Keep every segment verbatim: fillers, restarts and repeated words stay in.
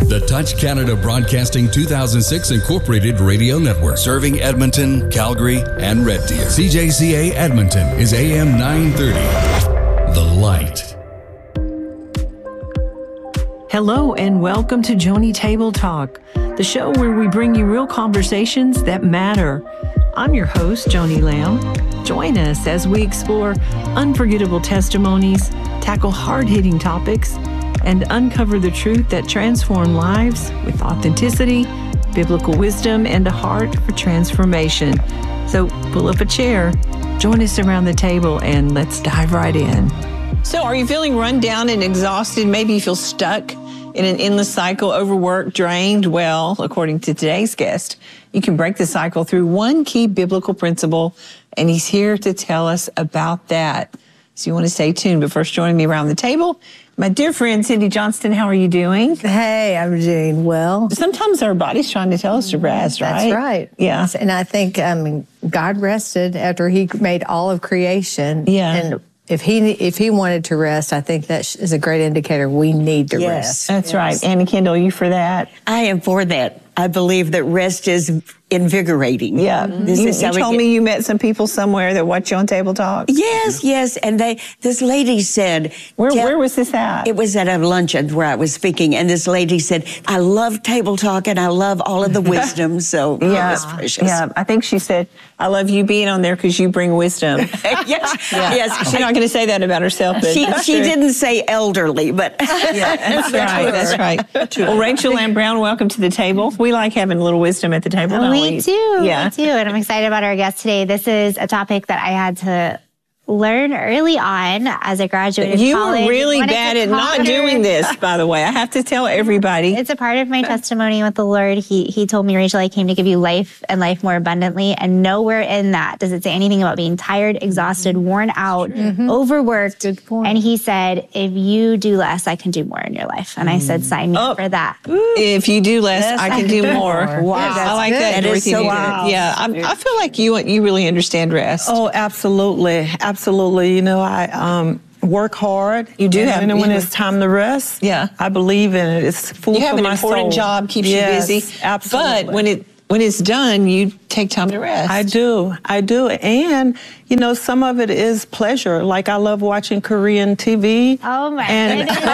The Touch Canada Broadcasting two thousand six Incorporated Radio Network. Serving Edmonton, Calgary, and Red Deer. C J C A Edmonton is A M nine thirty. The Light. Hello and welcome to Joni Table Talk, the show where we bring you real conversations that matter. I'm your host, Joni Lamb. Join us as we explore unforgettable testimonies, tackle hard-hitting topics, and uncover the truth that transform lives with authenticity, biblical wisdom, and a heart for transformation. So pull up a chair, join us around the table, and let's dive right in. So are you feeling run down and exhausted? Maybe you feel stuck in an endless cycle, overworked, drained? Well, according to today's guest, you can break the cycle through one key biblical principle, and he's here to tell us about that. So you want to stay tuned. But first, joining me around the table, my dear friend, Cindy Johnston. How are you doing? Hey, I'm doing well. Sometimes our body's trying to tell us to rest, right? That's right. Yeah. And I think um, God rested after he made all of creation. Yeah. And if he if he wanted to rest, I think that is a great indicator we need to Yes. rest. That's Yes. right. Annie Kendall, you for that? I am for that. I believe that rest is invigorating. Yeah. This you is you how we told get- me you met some people somewhere that watch you on Table Talk. Yes, yes. And they, this lady said, Where, tell- where was this at? It was at a luncheon where I was speaking, and this lady said, I love Table Talk and I love all of the wisdom. So yeah, it was precious. yeah. I think she said, I love you being on there because you bring wisdom. yes, Yeah. yes. She's not going to say that about herself, but She, that's she true. didn't say elderly, but Yeah, that's right. That's right. Well, Rachel Lamb Brown, welcome to the table. We like having a little wisdom at the table, don't we? We do. Yeah. We do. And I'm excited about our guest today. This is a topic that I had to learn early on as a graduate of You college. were really Wanted bad to at not conquer- doing this, by the way. I have to tell everybody. It's a part of my testimony with the Lord. He he told me, Rachel, I came to give you life and life more abundantly. And nowhere in that does it say anything about being tired, exhausted, worn out, overworked. Good point. And he said, if you do less, I can do more in your life. And I said, sign me Oh. up for that. If you do less, I can do more. Wow. I like That's that. good. That is Dorothy. so Wow. good. Yeah, I'm, I feel like you you really understand rest. Oh, absolutely, absolutely. You know, I um, work hard. You do and, have- and when you- it's time to rest, Yeah. I believe in it. It's food You have for an my important soul. job, keeps Yes, you busy. absolutely. But when it when it's done, you take time to rest. I do, I do, and you know, some of it is pleasure. Like I love watching Korean T V. Oh, my and goodness.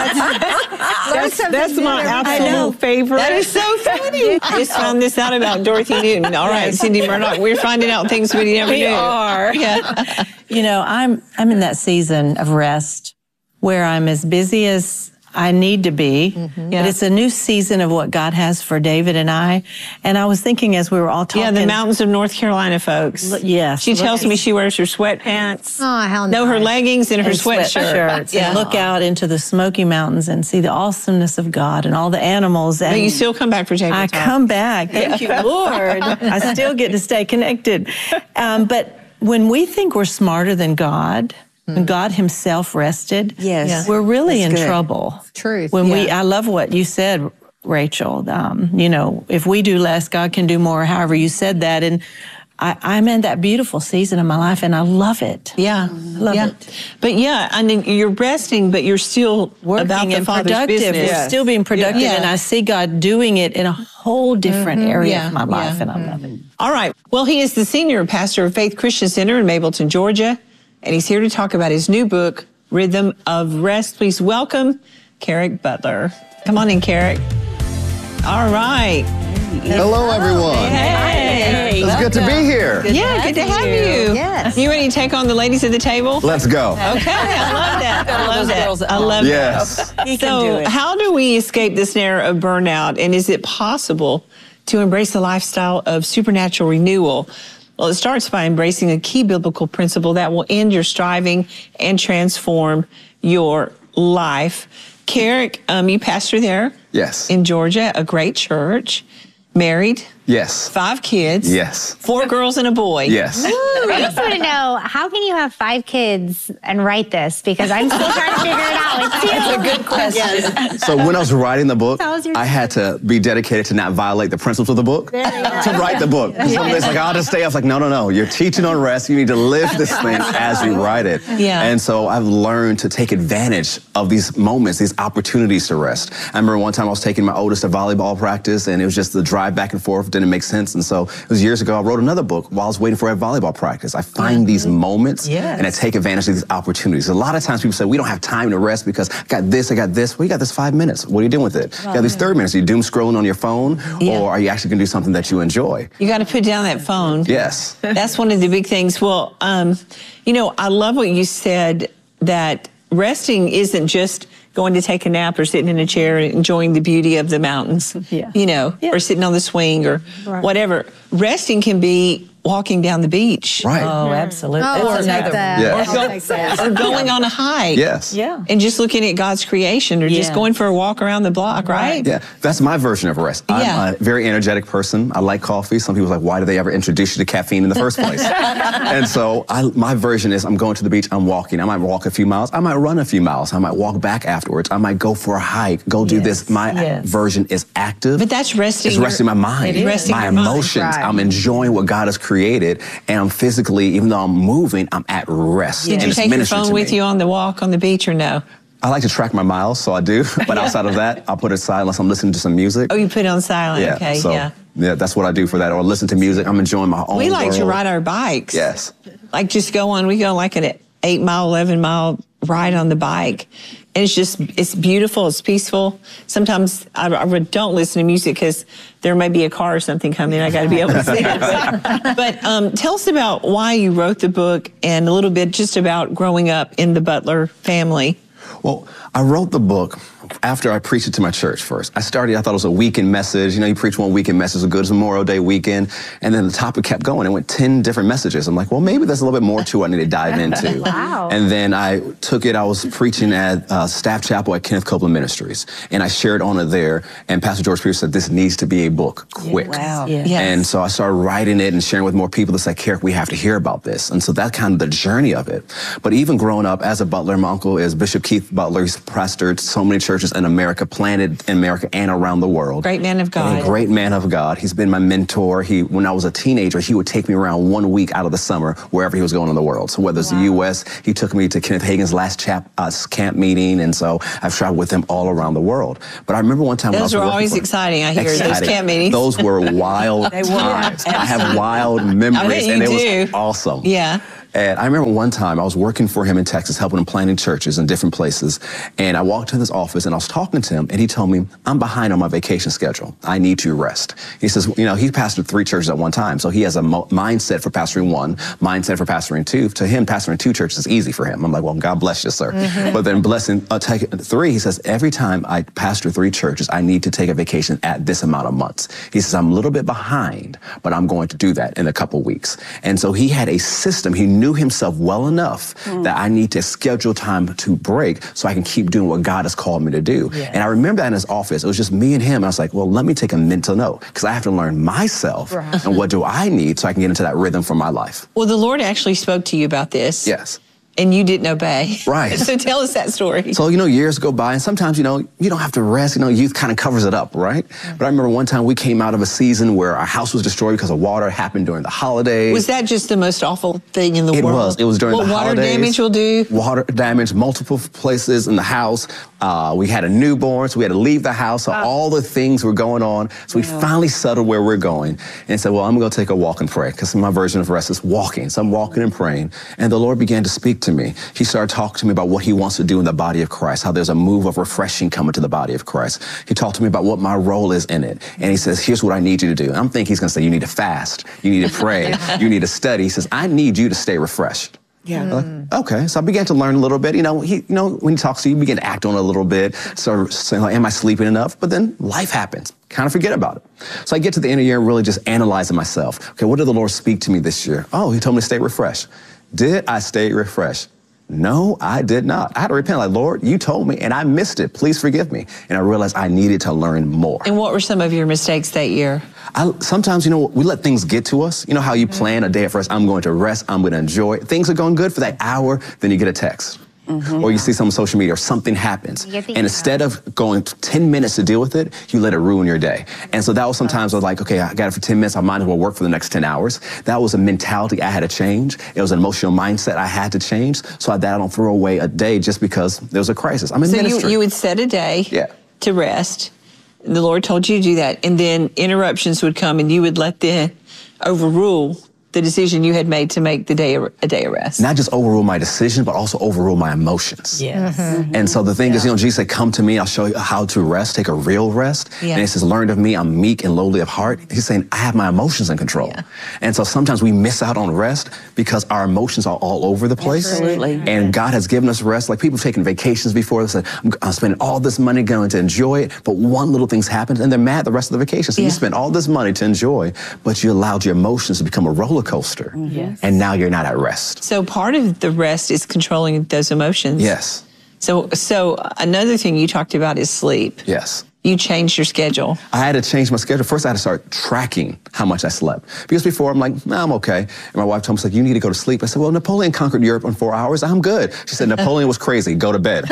That's, something that's my new every absolute favorite. That is so funny. I just found this out about Dorothy Newton. All right, Cindy Murdoch, we're finding out things we never We knew. are. Yeah. You know, I'm I'm in that season of rest where I'm as busy as I need to be. Yeah. But it's a new season of what God has for David and I. And I was thinking as we were all talking. Yeah, the mountains of North Carolina, folks. L- yes, She look tells at- me she wears her sweatpants. Oh, how No, her nice. leggings and her and sweatshirt. sweatshirts, Yeah. and look out into the Smoky Mountains and see the awesomeness of God and all the animals. And But you still come back for Table I Talk. come back. Thank you, Lord. I still get to stay connected. Um, but when we think we're smarter than God, when God Himself rested, Yes. Yeah. we're really That's in good. trouble. Truth. When we, Yeah. I love what you said, Rachel. Um, you know, if we do less, God can do more. However, you said that, and I, I'm in that beautiful season of my life, and I love it. Yeah, love yeah. it. But yeah, I mean, you're resting, but you're still Working about the and Father's productive. business. We're still being productive, Yeah. and I see God doing it in a whole different area Yeah, of my life, yeah. and I love it. All right. Well, he is the senior pastor of Faith Christian Center in Mableton, Georgia, and he's here to talk about his new book, Rhythm of Rest. Please welcome Carrick Butler. Come on in, Carrick. All right. Hello, everyone. Hey. It's good to be here. Yeah, good to have you. Yes. You ready to take on the ladies at the table? Let's go. Okay, I love that. I love those girls that. at I home. love Yes. he can So, do it. how do we escape this snare of burnout? And is it possible to embrace a lifestyle of supernatural renewal? Well, it starts by embracing a key biblical principle that will end your striving and transform your life. Carrick, um, you pastor there Yes. in Georgia, a great church, married, Yes. Five kids. Yes. Four girls and a boy. Yes. I just want to know, how can you have five kids and write this? Because I'm still trying to figure it out. It's That's a good question. So when I was writing the book, How was your I had to be dedicated to not violate the principles of the book, to write the book. Some days like, I'll just stay up. Like, no, no, no. You're teaching on rest. You need to live this thing as you write it. Yeah. And so I've learned to take advantage of these moments, these opportunities to rest. I remember one time I was taking my oldest to volleyball practice, and it was just the drive back and forth didn't make sense. And so it was years ago, I wrote another book while I was waiting for a volleyball practice. I find these moments Yes. and I take advantage of these opportunities. A lot of times people say, we don't have time to rest because I got this, I got this. Well, you got this five minutes. What are you doing with it? You got these thirty minutes. Are you doom scrolling on your phone? Yeah. Or are you actually going to do something that you enjoy? You got to put down that phone. Yes. That's one of the big things. Well, um, you know, I love what you said, that resting isn't just going to take a nap or sitting in a chair and enjoying the beauty of the mountains, Yeah. you know, Yeah. or sitting on the swing or Right. whatever. Resting can be walking down the beach. Right. Oh, absolutely. Oh, I'll take that. Yeah. I'll Or, take that. or going on a hike. Yes. Yeah. And just looking at God's creation, or just Yeah. going for a walk around the block, right? Yeah, that's my version of rest. I'm Yeah. a very energetic person. I like coffee. Some people are like, why do they ever introduce you to caffeine in the first place? And so I, my version is I'm going to the beach, I'm walking. I might walk a few miles. I might run a few miles. I might walk back afterwards. I might go for a hike, go do Yes. this. My Yes. version is active. But that's resting It's your- resting my mind, It is. Resting my your mind. emotions. Right. I'm enjoying what God has created, and I'm physically, even though I'm moving, I'm at rest. Did and you it's take your ministering phone to with me. you on the walk on the beach or no? I like to track my miles, so I do. But outside of that, I'll put it aside unless I'm listening to some music. Oh, you put it on silent. Yeah, Okay, so, yeah. yeah, that's what I do for that. Or listen to music. I'm enjoying my own We like to world. ride our bikes. Yes. Like just go on, we go like an eight mile, eleven mile ride on the bike. And it's just, it's beautiful, it's peaceful. Sometimes I, I don't listen to music because there may be a car or something coming. I got to be able to see it. But um, tell us about why you wrote the book and a little bit just about growing up in the Butler family. Well, I wrote the book after I preached it to my church first. I started, I thought it was a weekend message. You know, you preach one weekend message, as good as Memorial Day weekend. And then the topic kept going. It went ten different messages. I'm like, well, maybe there's a little bit more to it I need to dive into. Wow. And then I took it, I was preaching at uh, Staff Chapel at Kenneth Copeland Ministries. And I shared on it there. And Pastor George Pierce said, this needs to be a book, quick. Wow. Yes. Yes. And so I started writing it and sharing with more people. It's like, Carrick, we have to hear about this. And so that's kind of the journey of it. But even growing up as a Butler, my uncle is Bishop Keith Butler. He's pastored so many churches in America, planted in America and around the world. Great man of God. A great man of God. He's been my mentor. He, when I was a teenager, he would take me around one week out of the summer wherever he was going in the world. So whether it's the U S, he took me to Kenneth Hagin's last chap, uh, camp meeting. And so I've traveled with him all around the world. But I remember one time when I was Those were working always for- exciting, I hear, those Exciting. camp meetings. Those were wild They were. times. I have Absolutely. wild I memories, bet and you it do. was awesome. Yeah. And I remember one time I was working for him in Texas, helping him planting churches in different places. And I walked in his office and I was talking to him, and he told me, I'm behind on my vacation schedule. I need to rest. He says, you know, he pastored three churches at one time. So he has a mo- mindset for pastoring one, mindset for pastoring two. To him, pastoring two churches is easy for him. I'm like, well, God bless you, sir. Mm-hmm. But then blessing uh, take three, he says, every time I pastor three churches, I need to take a vacation at this amount of months. He says, I'm a little bit behind, but I'm going to do that in a couple weeks. And so he had a system. He knew himself well enough mm. that I need to schedule time to break so I can keep doing what God has called me to do. Yeah. And I remember that in his office. It was just me and him. And I was like, well, let me take a mental note because I have to learn myself right. and what do I need so I can get into that rhythm for my life. Well, the Lord actually spoke to you about this. Yes. And you didn't obey. Right. So tell us that story. So, you know, years go by and sometimes, you know, you don't have to rest. You know, youth kind of covers it up, right? Mm-hmm. But I remember one time we came out of a season where our house was destroyed because of water. It happened during the holidays. Was that just the most awful thing in the it world? It was. It was during what the water holidays. damage will do? Water damage, multiple places in the house. Uh, we had a newborn, so we had to leave the house. So wow. all the things were going on. So we wow. finally settled where we're going and said, well, I'm going to take a walk and pray because my version of rest is walking. So I'm walking and praying. And the Lord began to speak to me. He started talking to me about what he wants to do in the body of Christ, how there's a move of refreshing coming to the body of Christ. He talked to me about what my role is in it. And he says, here's what I need you to do. And I'm thinking he's going to say, you need to fast. You need to pray. You need to study. He says, I need you to stay refreshed. Yeah. Like, okay. So I began to learn a little bit. You know, he, you know, when he talks to you, you begin to act on it a little bit. So saying, like, am I sleeping enough? But then life happens. Kind of forget about it. So I get to the end of the year and really just analyzing myself. Okay, what did the Lord speak to me this year? Oh, he told me to stay refreshed. Did I stay refreshed? No, I did not. I had to repent, like, Lord, you told me and I missed it. Please forgive me. And I realized I needed to learn more. And what were some of your mistakes that year? I, sometimes, you know, we let things get to us. You know how you plan a day at first, I'm going to rest, I'm going to enjoy it. Things are going good for that hour, then you get a text. Mm-hmm. Or you see something on social media or something happens. And instead of going ten minutes to deal with it, you let it ruin your day. And so that was sometimes I was like, okay, I got it for ten minutes. I might as well work for the next ten hours. That was a mentality I had to change. It was an emotional mindset I had to change so that I don't throw away a day just because there was a crisis. I'm in so ministry. So you, you would set a day yeah. to rest. The Lord told you to do that. And then interruptions would come and you would let them overrule the decision you had made to make the day a day of rest. Not just overrule my decision, but also overrule my emotions. Yes. Mm-hmm. And so the thing yeah. is, you know, Jesus said, come to me, I'll show you how to rest, take a real rest. Yeah. And he says, learn of me, I'm meek and lowly of heart. He's saying, I have my emotions in control. Yeah. And so sometimes we miss out on rest because our emotions are all over the place. Absolutely. And God has given us rest. Like people have taken vacations before, they said, I'm, I'm spending all this money going to enjoy it, but one little thing's happened and they're mad the rest of the vacation. So yeah. you spent all this money to enjoy, but you allowed your emotions to become a roller coaster. Mm-hmm. Yes. And now you're not at rest. So part of the rest is controlling those emotions. Yes. So, so another thing you talked about is sleep. Yes. You changed your schedule. I had to change my schedule. First, I had to start tracking how much I slept. Because before, I'm like, nah, I'm okay. And my wife told me, like, you need to go to sleep. I said, well, Napoleon conquered Europe in four hours. I'm good. She said, Napoleon was crazy. Go to bed.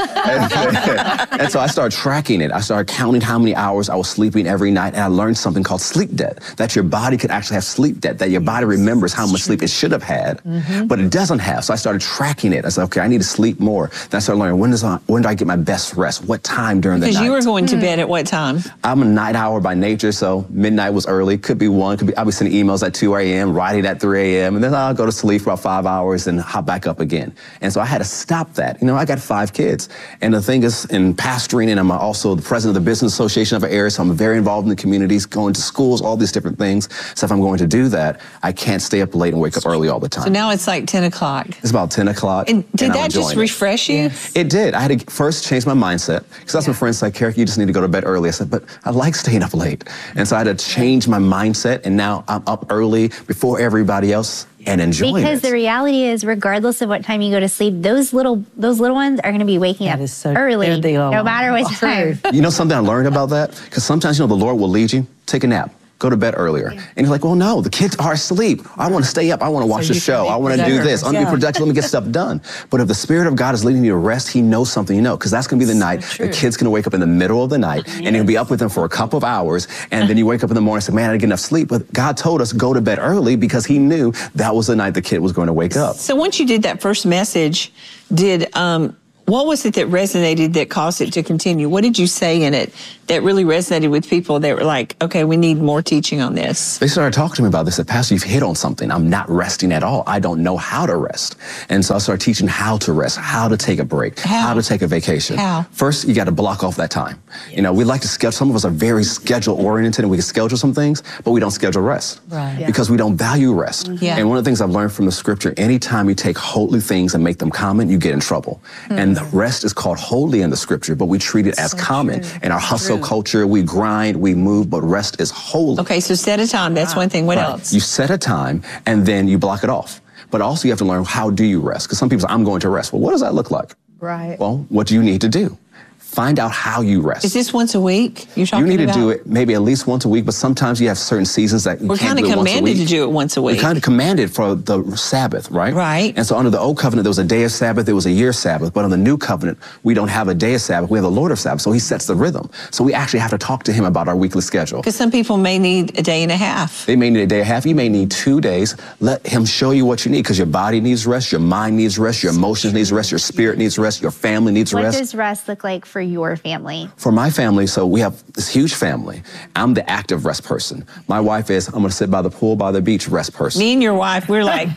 and, and so I started tracking it. I started counting how many hours I was sleeping every night. And I learned something called sleep debt, that your body could actually have sleep debt, that your body remembers how much sleep it should have had, mm-hmm. but it doesn't have. So I started tracking it. I said, okay, I need to sleep more. Then I started learning, when, does I, when do I get my best rest? What time during the night? Because you were going to bed at what time? I'm a night owl by nature, so midnight was early. Could be one, could be, I'll be sending emails at two a.m., writing at three a.m., and then I'll go to sleep for about five hours and hop back up again. And so I had to stop that. You know, I got five kids. And the thing is, in pastoring, and I'm also the president of the Business Association of our area, so I'm very involved in the communities, going to schools, all these different things. So if I'm going to do that, I can't stay up late and wake up early all the time. So now it's like ten o'clock. It's about ten o'clock. And did and that just refresh you? Yes. It did. I had to first change my mindset. Because that's yeah. my friends like, Carrick, you just need to go to bed early. I said, but I like staying up late. And so I had to change my mindset, and now I'm up early before everybody else and enjoying because it. Because the reality is, regardless of what time you go to sleep, those little those little ones are going to be waking that up so, early, no matter what time. You know something I learned about that? Because sometimes, you know, the Lord will lead you, take a nap. Go to bed earlier. And you're like, well, no, the kids are asleep. I want to stay up. I want to watch so the show. I want to do this. I want to be productive. Let me get stuff done. But if the Spirit of God is leading you to rest, He knows something you know. Because that's going to be the so night true. The kid's going to wake up in the middle of the night, yes. and you'll be up with them for a couple of hours. And then you wake up in the morning and say, man, I didn't get enough sleep. But God told us go to bed early because He knew that was the night the kid was going to wake up. So once you did that first message, did... um what was it that resonated that caused it to continue? What did you say in it that really resonated with people that were like, okay, we need more teaching on this? They started talking to me about this. They said, Pastor, you've hit on something. I'm not resting at all. I don't know how to rest. And so I started teaching how to rest, how to take a break, how, how to take a vacation. How? First, you got to block off that time. Yes. You know, we like to schedule, some of us are very schedule oriented and we can schedule some things, but we don't schedule rest. Right. Yeah. Because we don't value rest. Yeah. And one of the things I've learned from the scripture, anytime you take holy things and make them common, you get in trouble. Mm. And the rest is called holy in the scripture, but we treat it as so common. True. In our hustle true. Culture, we grind, we move, but rest is holy. Okay, so set a time. That's one thing. What right. else? You set a time and then you block it off. But also you have to learn, how do you rest? Because some people say, I'm going to rest. Well, what does that look like? Right. Well, what do you need to do? Find out how you rest. Is this once a week you're talking about? You need to do it maybe at least once a week, but sometimes you have certain seasons that you We're can't kind do of it once a commanded week. to do it once a week. We're kind of commanded for the Sabbath, right? Right. And so under the old covenant, there was a day of Sabbath, there was a year Sabbath, but on the new covenant, we don't have a day of Sabbath, we have the Lord of Sabbath, so He sets the rhythm. So we actually have to talk to Him about our weekly schedule. Because some people may need a day and a half. They may need a day and a half, you may need two days. Let Him show you what you need, because your body needs rest, your mind needs rest, your emotions needs rest, your spirit needs rest, your family needs what rest. What does rest look like for your family? For my family, so we have this huge family. I'm the active rest person. My wife is, I'm going to sit by the pool, by the beach rest person. Me and your wife, we're like,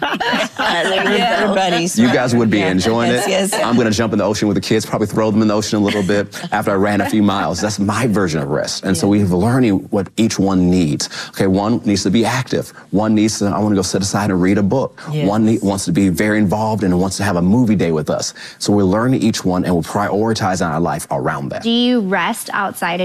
we're buddies. You guys would be yeah. enjoying yes, it. Yes. I'm going to jump in the ocean with the kids, probably throw them in the ocean a little bit after I ran a few miles. That's my version of rest. And yeah. so we're learning what each one needs. Okay, one needs to be active. One needs to, I want to go sit aside and read a book. Yes. One need, wants to be very involved and wants to have a movie day with us. So we're learning each one and we're prioritizing our life around that. Do you rest outside of your kids?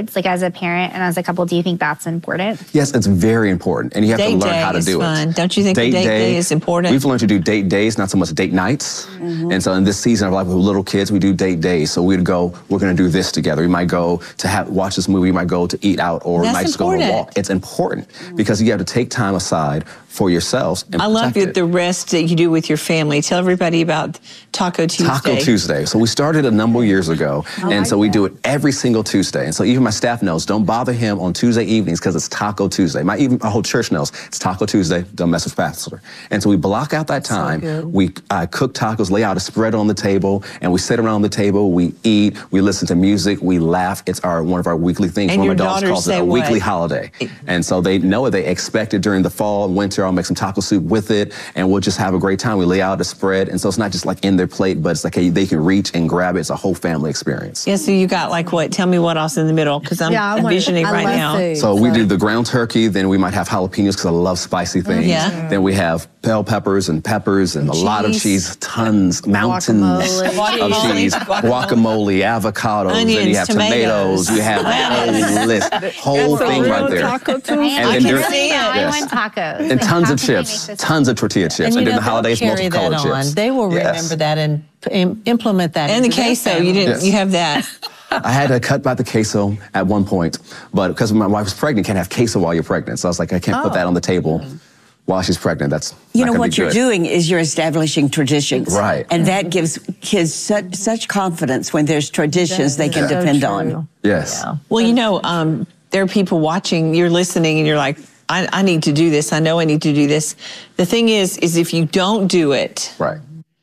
kids? Like as a parent and as a couple, do you think that's important? Yes, it's very important, and you have date to learn day how to is do fun. it. Don't you think date the date day, day is important? We've learned to do date days, not so much date nights. Mm-hmm. And so in this season of life with little kids, we do date days. So we'd go, we're going to do this together. We might go to have watch this movie. We might go to eat out, or That's we might just important. go on a walk. It's important because you have to take time aside for yourselves. And I love protect it, the rest that you do with your family. Tell everybody about Taco Tuesday. Taco Tuesday. So we started a number of years ago, I and like so we that. do it every single Tuesday. And so even my staff knows, don't bother him on Tuesday evenings because it's Taco Tuesday. My even my whole church knows it's Taco Tuesday. Don't mess with Pastor. And so we block out that time. good. we uh, cook tacos, lay out a spread on the table, and we sit around the table. We eat. We listen to music. We laugh. It's our one of our weekly things. And one your of my daughters daughters calls it say a what? weekly holiday. And so they know it. They expect it during the fall and winter. I'll make some taco soup with it, and we'll just have a great time. We lay out a spread, and so it's not just like in their plate, but it's like, hey, they can reach and grab it. It's a whole family experience. Yeah, so you got like what? Tell me what else in the middle, because I'm Yeah, I wanna- envisioning I right love now. food. So we do the ground turkey, then we might have jalapenos because I love spicy things. Yeah. Then we have bell peppers and peppers and a lot of Cheese. cheese, tons, mountains Guacamole. of cheese, guacamole, avocados, and Onions, you have tomatoes. tomatoes, you have the whole list, whole That's a thing real right there. Taco Tuesday. I And am then during- really now. I Yes. want tacos. And Like, tons how of can I make chips, this tons of tortilla chips. And, And, you then know, the holidays, they'll carry multiple that color on. chips. They will Yes. remember that and im- implement that. And the into their queso, you family. didn't. Yes. You have that. I had to cut back the queso at one point, but because my wife was pregnant, you can't have queso while you're pregnant. So I was like, I can't put that on the table while she's pregnant. That's You not know, gonna what be you're good. doing is you're establishing traditions. Right. And that gives kids such, such confidence when there's traditions they can So depend true. on. Yes. Well, you know, um, there are people watching, you're listening, and you're like, I, I need to do this. I know I need to do this. The thing is, is if you don't do it, Right.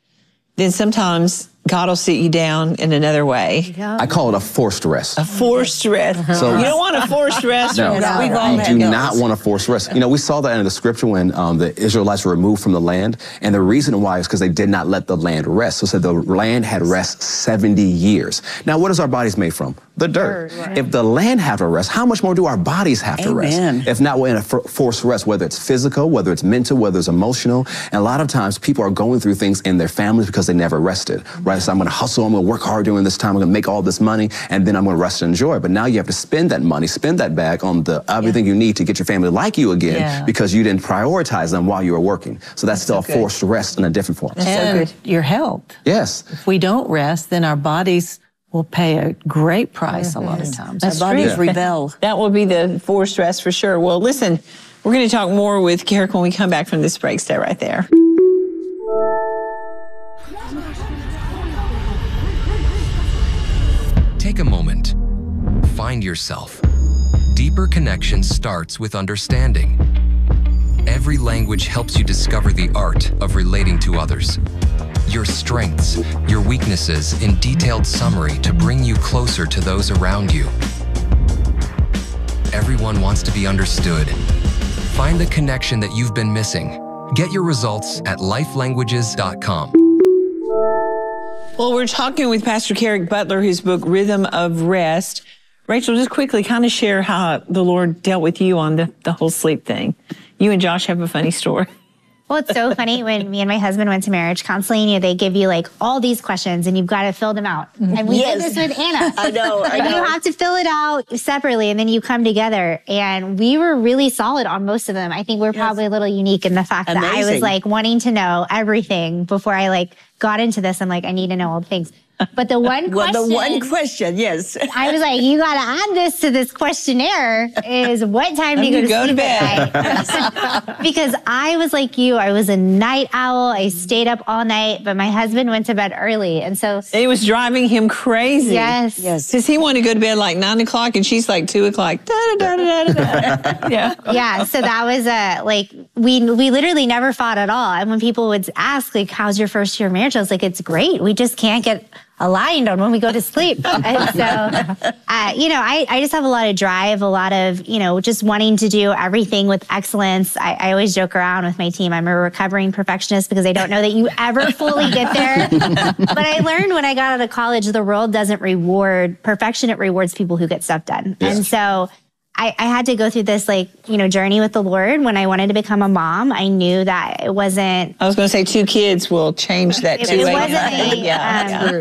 then sometimes God will sit you down in another way. I call it a forced rest. A forced rest. So- you don't want a forced rest. No, from God. We've all you had do those. not want to force rest. You know, we saw that in the scripture when um, the Israelites were removed from the land, and the reason why is because they did not let the land rest. So it said the land had rest seventy years. Now, what is our bodies made from? The dirt. If the land have to rest, how much more do our bodies have to Amen. rest? If not, we're in a for- forced rest, whether it's physical, whether it's mental, whether it's emotional. And a lot of times people are going through things in their families because they never rested, right? So I'm going to hustle, I'm going to work hard during this time, I'm going to make all this money, and then I'm going to rest and enjoy. But now you have to spend that money, spend that bag on the everything you need to get your family to like you again Yeah. because you didn't prioritize them while you were working. So that's, still so a forced rest in a different form. And your health. Yes. If we don't rest, then our bodies will pay a great price a lot of times. Our bodies rebel. That will be the forced rest for sure. Well, listen, we're going to talk more with Carrick when we come back from this break. Stay right there. Take a moment. Find yourself. Deeper connection starts with understanding. Every language helps you discover the art of relating to others. Your strengths, your weaknesses in detailed summary to bring you closer to those around you. Everyone wants to be understood. Find the connection that you've been missing. Get your results at life languages dot com. Well, we're talking with Pastor Carrick Butler, whose book, Rhythm of Rest. Rachel, just quickly kind of share how the Lord dealt with you on the, the whole sleep thing. You and Josh have a funny story. Well, it's so funny when me and my husband went to marriage counseling, you know, they give you like all these questions and you've got to fill them out. And we Yes. did this with Anna. I know, I Like, know. you have to fill it out separately and then you come together. And we were really solid on most of them. I think we're probably a little unique in the fact that I was Amazing. like wanting to know everything before I like got into this. I'm like, I need to know all the things. But the one Well, question, the one question, yes. I was like, you got to add this to this questionnaire is what time do you go You to go to sleep bed. at night? Because I was like you, I was a night owl. I stayed up all night, but my husband went to bed early. And so, It was driving him crazy. yes. Yes. Because he wanted to go to bed like nine o'clock and she's like two o'clock. Da, da, da, da, da, da. Yeah. Yeah, so that was a like we we literally never fought at all. And when people would ask like, "How's your first year of marriage?" I was like, "It's great. We just can't get aligned on when we go to sleep." And so, uh, you know, I I just have a lot of drive, a lot of you know, just wanting to do everything with excellence. I, I always joke around with my team. I'm a recovering perfectionist because I don't know that you ever fully get there. But I learned when I got out of college, the world doesn't reward perfection; it rewards people who get stuff done. Yes. And so. I, I had to go through this like, you know, journey with the Lord. When I wanted to become a mom, I knew that it wasn't, I was going to say two kids will change that it, too. it ain't wasn't it? a, yeah. um,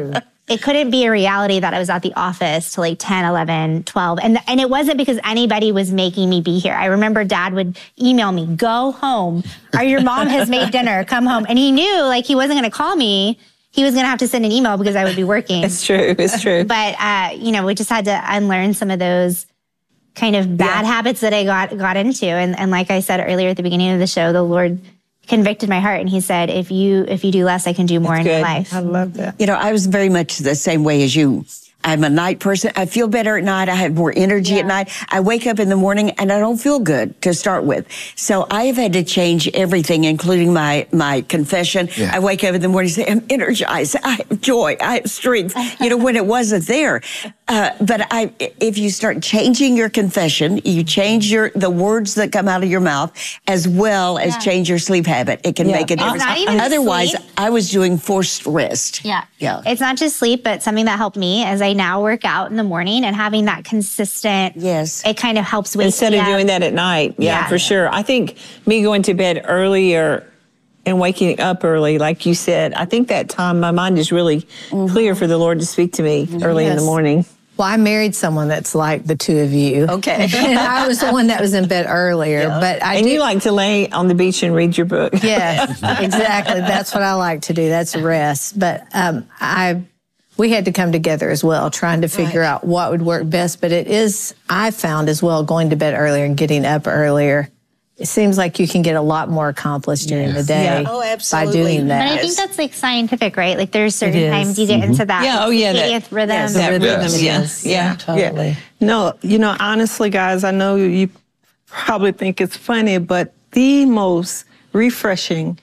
it couldn't be a reality that I was at the office till like ten, eleven, twelve. And, and it wasn't because anybody was making me be here. I remember Dad would email me, go home, or your mom has made dinner, come home. And he knew like he wasn't going to call me. He was going to have to send an email because I would be working. It's true. It's true. But, uh, you know, we just had to unlearn some of those kind of bad yeah. habits that I got got into. And, and like I said earlier at the beginning of the show, the Lord convicted my heart, and he said, if you if you do less, I can do more That's in good. your life. I love that. You know, I was very much the same way as you. I'm a night person. I feel better at night. I have more energy Yeah. at night. I wake up in the morning and I don't feel good to start with. So I have had to change everything, including my, my confession. Yeah. I wake up in the morning and say, I'm energized. I have joy. I have strength. You know, when it wasn't there. Uh, but I, if you start changing your confession, you change your, the words that come out of your mouth, as well as Yeah. change your sleep habit. It can Yeah. make a It's difference. not even Otherwise, sleep. I was doing forced rest. Yeah. Yeah. It's not just sleep, but something that helped me as I now work out in the morning, and having that consistent. Yes. It kind of helps wake Instead me of up. doing that at night. Yeah, Yeah. for sure. I think me going to bed earlier and waking up early, like you said, I think that time my mind is really Mm-hmm. clear for the Lord to speak to me early in the Yes. morning. Well, I married someone that's like the two of you. Okay. And I was the one that was in bed earlier, but I and do, you like to lay on the beach and read your book. yes, exactly. That's what I like to do. That's rest. But um, I, we had to come together as well, trying to figure out what would work best. But it is, I found as well, going to bed earlier and getting up earlier. It seems like you can get a lot more accomplished during the day Yeah. Oh, by absolutely. doing that. But I think that's like scientific, right? Like there's certain is. times you get into that Yeah, oh, yeah, that- circadian rhythm. yes, that rhythm, rhythm, yes. yeah. Yeah. Totally. No, you know, honestly, guys, I know you probably think it's funny, but the most refreshing,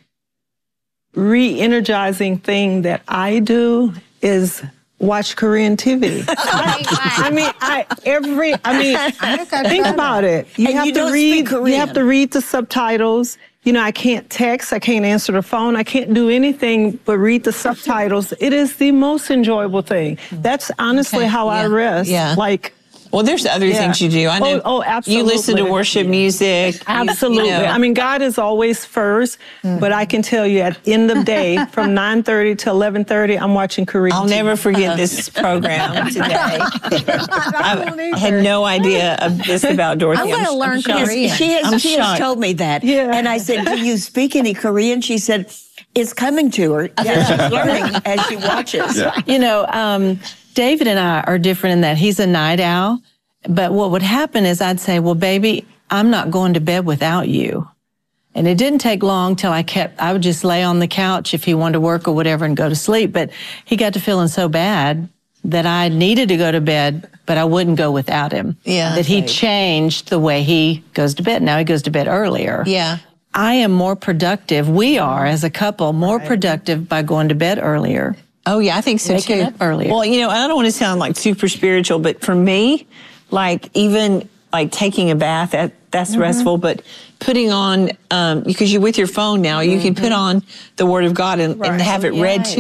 re-energizing thing that I do is watch Korean T V. I, I mean, I every. I mean, think about it. You And have you to don't read. speak You have to Korean. read the subtitles. You know, I can't text. I can't answer the phone. I can't do anything but read the subtitles. It is the most enjoyable thing. That's honestly Okay, how I yeah, rest. yeah. Like. Well, there's other Yeah. things you do. I know. Oh, oh, You listen to absolutely. worship music. You- Absolutely. you know. I mean, God is always first, but I can tell you at the end of the day, from nine thirty to eleven thirty, I'm watching Korean I'll T V. never forget this program today. I had no idea of this about Dorothy. I'm gonna I'm learn shocked. Korean. She has, I'm she has shocked. told me that. Yeah. And I said, do you speak any Korean? She said, it's coming to her. Yeah, she's learning as she watches. You know, um, David and I are different in that he's a night owl. But what would happen is I'd say, well, baby, I'm not going to bed without you. And it didn't take long till I kept, I would just lay on the couch if he wanted to work or whatever and go to sleep. But he got to feeling so bad that I needed to go to bed, but I wouldn't go without him. Yeah. That he changed the way he goes to bed. Now he goes to bed earlier. Yeah. I am more productive. We are, as a couple, more productive by going to bed earlier. Oh, yeah, I think so Waking too. up earlier. Well, you know, I don't want to sound like super spiritual, but for me, like even like taking a bath, that, that's Mm-hmm. restful, but putting on, um, because you're with your phone now, you can put on the Word of God and, and have it read Right. to